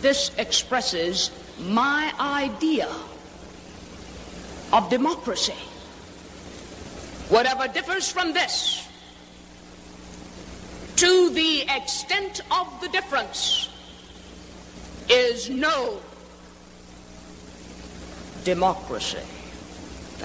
this expresses my idea of democracy. Whatever differs from this, to the extent of the difference, is no democracy.